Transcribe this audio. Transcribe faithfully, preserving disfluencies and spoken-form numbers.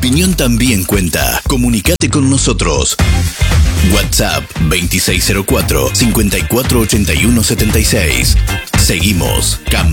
opinión también cuenta. Comunicate con nosotros. WhatsApp veintiséis cero cuatro, cincuenta y cuatro ochenta y uno setenta y seis. Seguimos.